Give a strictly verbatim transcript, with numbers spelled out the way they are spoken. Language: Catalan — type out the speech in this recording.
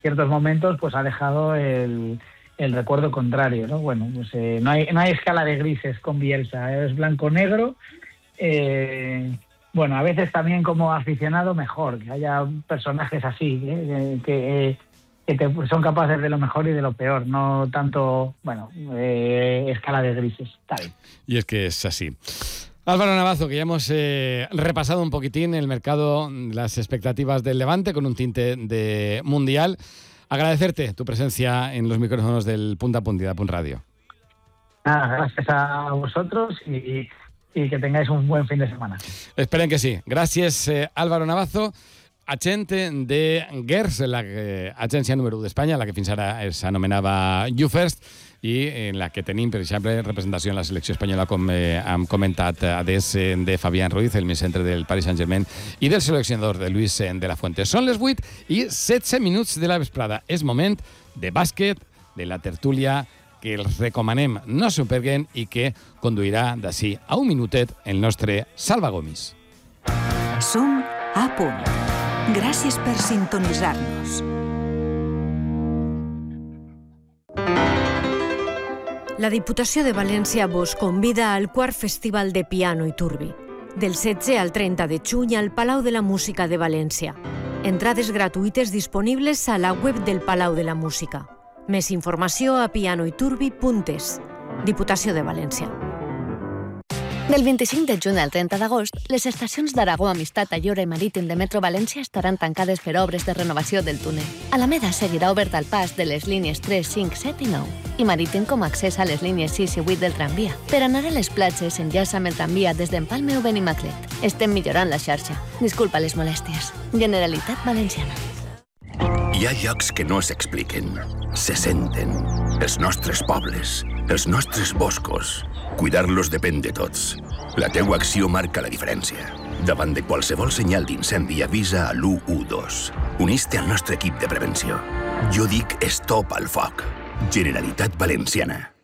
ciertos momentos pues ha dejado el, el recuerdo contrario, ¿no? Bueno, pues eh, no hay no hay escala de grises con Bielsa, es blanco-negro. Eh, bueno, a veces también como aficionado mejor, que haya personajes así, ¿eh? que, que te, son capaces de lo mejor y de lo peor, no tanto, bueno, eh, escala de grises. Está bien. Y es que es así. Álvaro Navazo, que ya hemos eh, repasado un poquitín el mercado, las expectativas del Levante con un tinte de mundial. Agradecerte tu presencia en los micrófonos del Punta a Punta, Punt Radio. Nada, gracias a vosotros y, y que tengáis un buen fin de semana. Esperen que sí. Gràcies, eh, Álvaro Navazo, agent de GERS, la eh, agència número u d'Espanya, la que fins ara s'anomenava YouFirst, i en la que tenim, per exemple, representació en la selecció espanyola, com eh, hem comentat, a des de Fabián Ruiz, el centre del Paris Saint-Germain, i del seleccionador de Luis de la Fuente. Són les vuit i setze minuts de la vesprada. És moment de bàsquet, de la tertúlia, que els recomanem no s'ho perguen i que conduirà d'ací a un minutet el nostre Salva Gomis. Som a punt. Gràcies per sintonitzar-nos. La Diputació de València vos convida al quart Festival de Piano i Turbi, del setze al trenta de juny al Palau de la Música de València. Entrades gratuïtes disponibles a la web del Palau de la Música. Més informació a pianoiturbi punt es. Diputació de València. Del vint-i-cinc de juny al trenta d'agost, les estacions d'Aragó, Amistat, Ayora i Marítim de Metro València estaran tancades per obres de renovació del túnel. Alameda seguirà obert al pas de les línies tres, cinc, set i nou i Marítim com a accés a les línies sis i vuit del tramvia. Per anar a les platges, enllaça amb el tramvia des d'Empalme o Benimaclet. Estem millorant la xarxa. Disculpa les molèsties. Generalitat Valenciana. Hi ha llocs que no s'expliquen, se senten. Els nostres pobles, els nostres boscos. Cuidar-los depèn de tots. La teua acció marca la diferència. Davant de qualsevol senyal d'incendi, avisa a l'u u dos. Unís-te al nostre equip de prevenció. Jo dic stop al foc. Generalitat Valenciana.